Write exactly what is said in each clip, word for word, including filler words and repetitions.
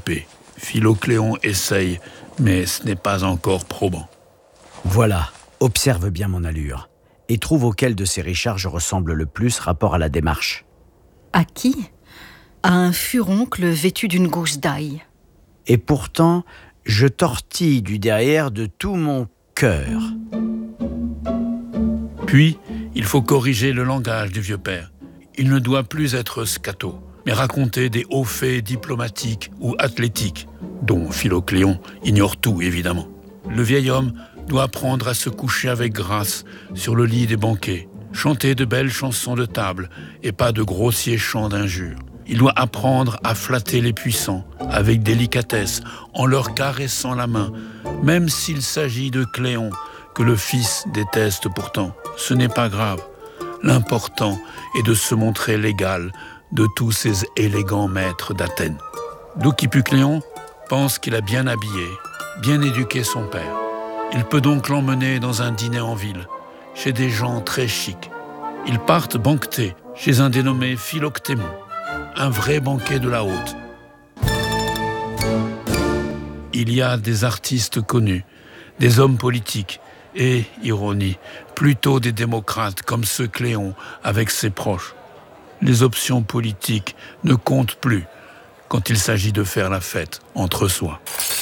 souper. Philocléon essaye, mais ce n'est pas encore probant. Voilà, observe bien mon allure et trouve auquel de ces Richards je ressemble le plus rapport à la démarche. À qui ? À un furoncle vêtu d'une gousse d'ail. Et pourtant, je tortille du derrière de tout mon cœur. Puis, il faut corriger le langage du vieux père. Il ne doit plus être scato, mais raconter des hauts faits diplomatiques ou athlétiques, dont Philocléon ignore tout, évidemment. Le vieil homme doit apprendre à se coucher avec grâce sur le lit des banquets, chanter de belles chansons de table et pas de grossiers chants d'injures. Il doit apprendre à flatter les puissants avec délicatesse, en leur caressant la main, même s'il s'agit de Cléon, que le fils déteste pourtant. Ce n'est pas grave. L'important est de se montrer l'égal de tous ces élégants maîtres d'Athènes. Doucipucléon pense qu'il a bien habillé, bien éduqué son père. Il peut donc l'emmener dans un dîner en ville, chez des gens très chics. Ils partent banqueter chez un dénommé Philoctémon, un vrai banquet de la haute. Il y a des artistes connus, des hommes politiques et, ironie, plutôt des démocrates comme ce Cléon avec ses proches. Les options politiques ne comptent plus quand il s'agit de faire la fête entre soi.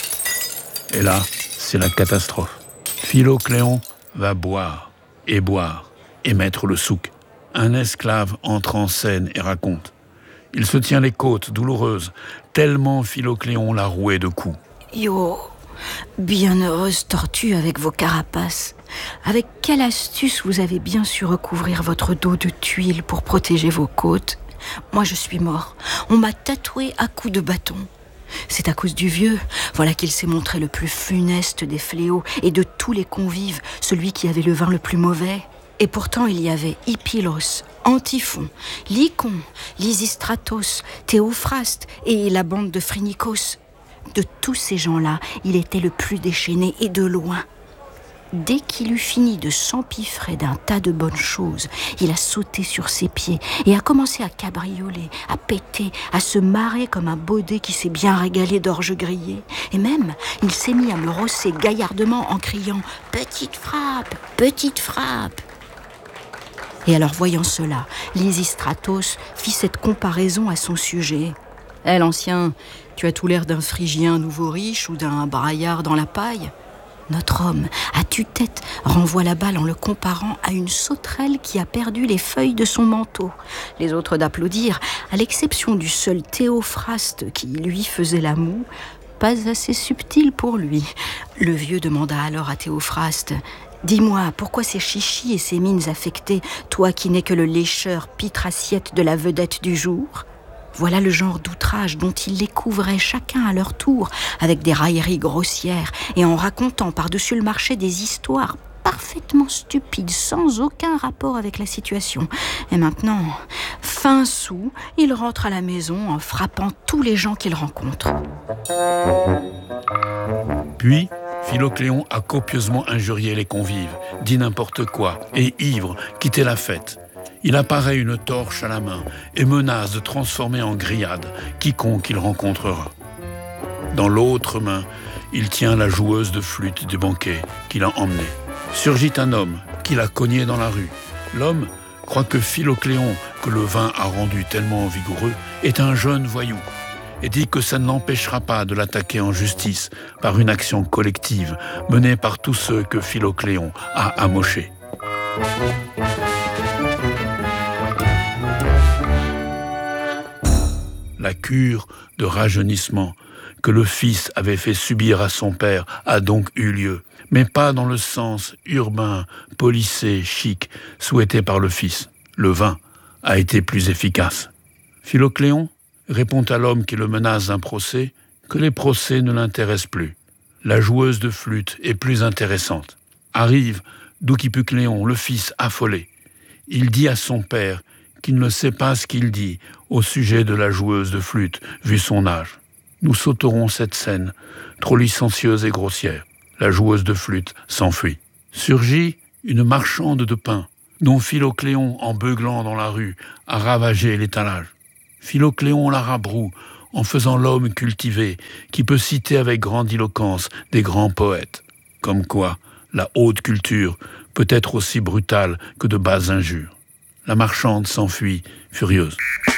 Et là, c'est la catastrophe. Philocléon va boire et boire et mettre le souk. Un esclave entre en scène et raconte. Il se tient les côtes douloureuses, tellement Philocléon l'a roué de coups. Yo, bienheureuse tortue avec vos carapaces. Avec quelle astuce vous avez bien su recouvrir votre dos de tuiles pour protéger vos côtes. Moi, je suis mort. On m'a tatoué à coups de bâton. C'est à cause du vieux. Voilà qu'il s'est montré le plus funeste des fléaux et de tous les convives, celui qui avait le vin le plus mauvais. Et pourtant, il y avait Hippilos, Antiphon, Lycon, Lysistratos, Théophraste et la bande de Phrynikos. De tous ces gens-là, il était le plus déchaîné et de loin. Dès qu'il eut fini de s'empiffrer d'un tas de bonnes choses, il a sauté sur ses pieds et a commencé à cabrioler, à péter, à se marrer comme un baudet qui s'est bien régalé d'orge grillée. Et même, il s'est mis à me rosser gaillardement en criant « Petite frappe, petite frappe !» Et alors, voyant cela, Lysistratos fit cette comparaison à son sujet. « Hé, l'ancien, tu as tout l'air d'un Phrygien nouveau riche ou d'un braillard dans la paille. » Notre homme, à tue-tête, renvoie la balle en le comparant à une sauterelle qui a perdu les feuilles de son manteau. Les autres d'applaudir, à l'exception du seul Théophraste qui, lui, faisait la moue, pas assez subtil pour lui. Le vieux demanda alors à Théophraste « Dis-moi, pourquoi ces chichis et ces mines affectées, toi qui n'es que le lécheur pitre-assiette de la vedette du jour ?» Voilà le genre d'outrage dont ils les couvraient chacun à leur tour, avec des railleries grossières et en racontant par-dessus le marché des histoires parfaitement stupides, sans aucun rapport avec la situation. Et maintenant, fin sou, il rentre à la maison en frappant tous les gens qu'il rencontre. Puis, Philocléon a copieusement injurié les convives, dit n'importe quoi, et ivre, quitté la fête. Il apparaît une torche à la main et menace de transformer en grillade quiconque il rencontrera. Dans l'autre main, il tient la joueuse de flûte du banquet qu'il a emmenée. Surgit un homme qui l'a cogné dans la rue. L'homme croit que Philocléon, que le vin a rendu tellement vigoureux, est un jeune voyou et dit que ça ne l'empêchera pas de l'attaquer en justice par une action collective menée par tous ceux que Philocléon a amochés. La cure de rajeunissement que le fils avait fait subir à son père a donc eu lieu, mais pas dans le sens urbain, policé, chic, souhaité par le fils. Le vin a été plus efficace. Philocléon répond à l'homme qui le menace d'un procès que les procès ne l'intéressent plus. La joueuse de flûte est plus intéressante. Arrive Doucipucléon, le fils affolé. Il dit à son père qu'il ne sait pas ce qu'il dit au sujet de la joueuse de flûte, vu son âge. Nous sauterons cette scène, trop licencieuse et grossière. La joueuse de flûte s'enfuit. Surgit une marchande de pain, dont Philocléon, en beuglant dans la rue, a ravagé l'étalage. Philocléon la rabroue en faisant l'homme cultivé qui peut citer avec grandiloquence des grands poètes. Comme quoi, la haute culture peut être aussi brutale que de basses injures. La marchande s'enfuit, furieuse.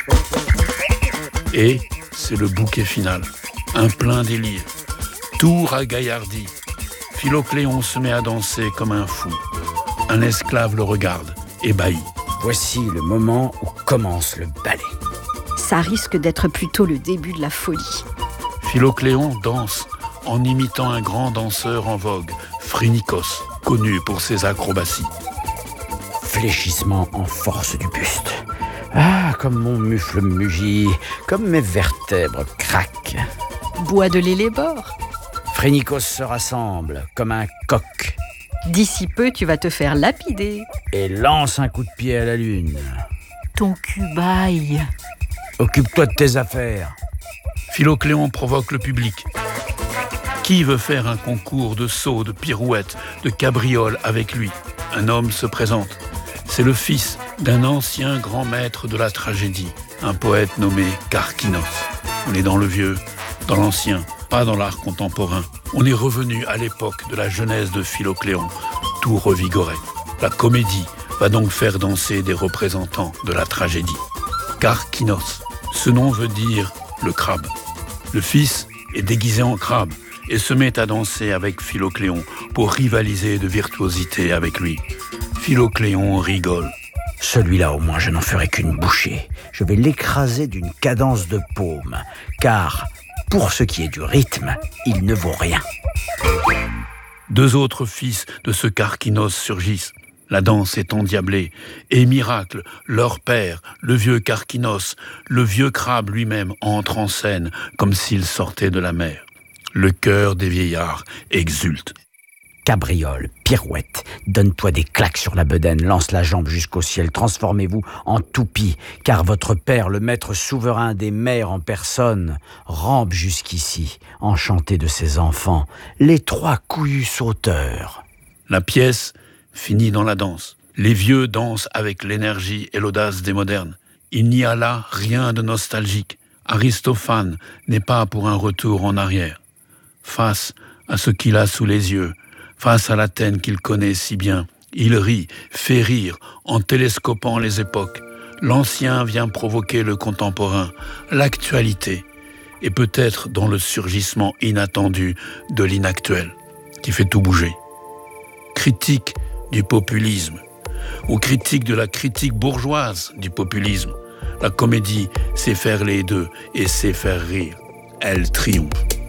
Et c'est le bouquet final, un plein délire. Tout ragaillardi. Philocléon se met à danser comme un fou. Un esclave le regarde, ébahi. Voici le moment où commence le ballet. Ça risque d'être plutôt le début de la folie. Philocléon danse en imitant un grand danseur en vogue, Phrynikos, connu pour ses acrobaties. Fléchissement en force du buste. Ah, comme mon mufle mugit, comme mes vertèbres craquent. Bois de l'élébore. Phrynikos se rassemble comme un coq. D'ici peu, tu vas te faire lapider. Et lance un coup de pied à la lune. Ton cul baille. Occupe-toi de tes affaires. Philocléon provoque le public. Qui veut faire un concours de sauts, de pirouettes, de cabrioles avec lui? Un homme se présente. C'est le fils d'un ancien grand maître de la tragédie, un poète nommé Karkinos. On est dans le vieux, dans l'ancien, pas dans l'art contemporain. On est revenu à l'époque de la jeunesse de Philocléon, tout revigoré. La comédie va donc faire danser des représentants de la tragédie. Karkinos, ce nom veut dire le crabe. Le fils est déguisé en crabe et se met à danser avec Philocléon pour rivaliser de virtuosité avec lui. Philocléon rigole. Celui-là, au moins, je n'en ferai qu'une bouchée. Je vais l'écraser d'une cadence de paume, car, pour ce qui est du rythme, il ne vaut rien. Deux autres fils de ce Karkinos surgissent. La danse est endiablée. Et miracle, leur père, le vieux Karkinos, le vieux crabe lui-même, entre en scène comme s'il sortait de la mer. Le cœur des vieillards exulte. Cabriole, pirouette, donne-toi des claques sur la bedaine, lance la jambe jusqu'au ciel, transformez-vous en toupie, car votre père, le maître souverain des mers en personne, rampe jusqu'ici, enchanté de ses enfants, les trois couillus sauteurs. La pièce finit dans la danse. Les vieux dansent avec l'énergie et l'audace des modernes. Il n'y a là rien de nostalgique. Aristophane n'est pas pour un retour en arrière. Face à ce qu'il a sous les yeux, face à l'Athènes qu'il connaît si bien, il rit, fait rire, en télescopant les époques. L'ancien vient provoquer le contemporain, l'actualité, et peut-être dans le surgissement inattendu de l'inactuel, qui fait tout bouger. Critique du populisme, ou critique de la critique bourgeoise du populisme. La comédie sait faire les deux et sait faire rire. Elle triomphe.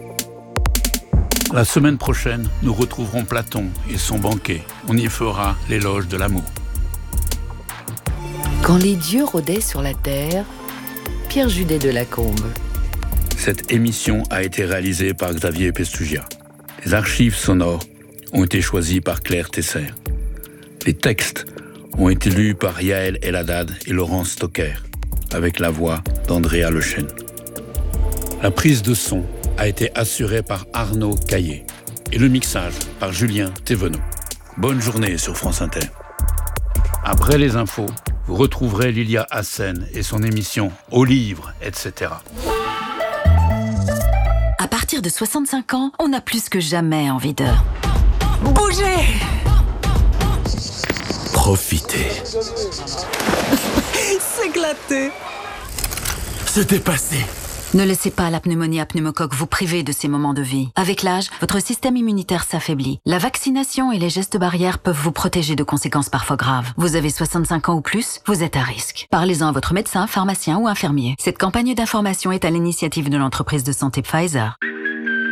La semaine prochaine, nous retrouverons Platon et son banquet. On y fera l'éloge de l'amour. Quand les dieux rôdaient sur la terre, Pierre Judet de Lacombe. Cette émission a été réalisée par Xavier Pestugia. Les archives sonores ont été choisies par Claire Tesser. Les textes ont été lus par Yael Eladad et Laurence Stocker, avec la voix d'Andrea Lechêne. La prise de son a été assurée par Arnaud Caillé et le mixage par Julien Thévenot. Bonne journée sur France Inter. Après les infos, vous retrouverez Lilia Hassen et son émission Au livre, et cetera. À partir de soixante-cinq ans, on a plus que jamais envie de bouger. Profitez. S'éclater. Se dépasser. Ne laissez pas la pneumonie à pneumocoque vous priver de ces moments de vie. Avec l'âge, votre système immunitaire s'affaiblit. La vaccination et les gestes barrières peuvent vous protéger de conséquences parfois graves. Vous avez soixante-cinq ans ou plus, vous êtes à risque. Parlez-en à votre médecin, pharmacien ou infirmier. Cette campagne d'information est à l'initiative de l'entreprise de santé Pfizer.